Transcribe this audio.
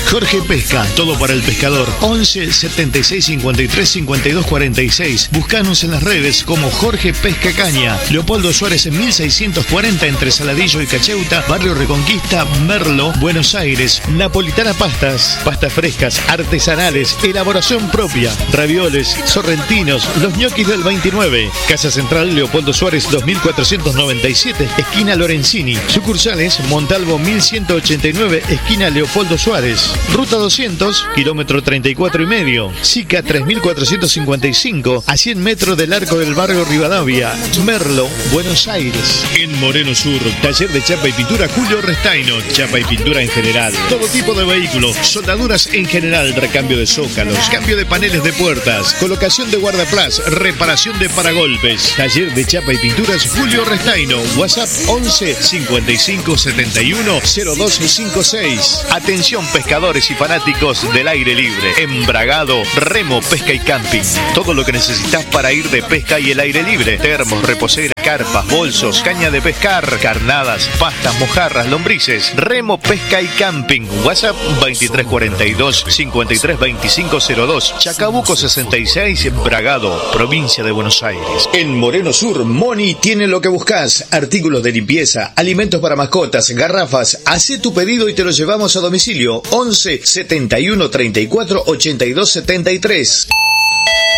Jorge Pesca, todo para el pescador. 11 76 53 52 46. Búscanos en las redes como Jorge Pesca Caña. Leopoldo Suárez en 1640 entre Saladillo y Cacheuta, Barrio Reconquista, Merlo, Buenos Aires. Napolitana Pastas, pastas frescas, artesanales, elaboración propia, ravioles, sorrentinos, los ñoquis del 29. Casa Central Leopoldo Suárez 2497, esquina Lorenzini. Sucursales Montalvo 1189, esquina Leopoldo Suárez. Ruta 200, kilómetro 34 y medio. SICA 3455, a 100 metros del Arco del Barrio Rivadavia, Merlo, Buenos Aires. En Moreno Sur, taller de chapa y pintura Julio Restaino, chapa y pintura en general. Todo tipo de vehículos, soldaduras en general, recambio de zócalos, cambio de paneles de puertas, colocación de guardaplas, reparación de paragolpes. Taller de chapa y pinturas Julio Restaino, WhatsApp 11 55 71 0256. Atención pescadores y fanáticos del aire libre. Embragado, remo, pesca y camping. Todo lo que necesitas para ir de pesca y el aire libre. Termos, reposeras, carpas, bolsos, caña de pescar, carnadas, pastas, mojarras, lombrices. Remo, pesca y camping. WhatsApp 2342 53 2502. Chacabuco 66, Embragado, provincia de Buenos Aires. En Moreno Sur, Moni tiene lo que buscas. Artículos de limpieza, alimentos para mascotas, garrafas. Hacé tu pedido y te lo llevamos a domicilio. 11 71 34 82 73.